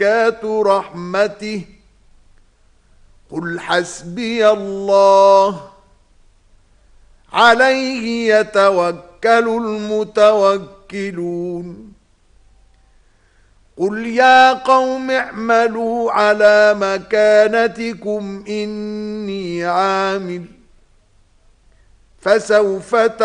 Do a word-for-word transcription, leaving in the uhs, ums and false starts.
بركات رحمته قل حسبي الله عليه يتوكل المتوكلون قل يا قوم اعملوا على مكانتكم إني عامل فسوف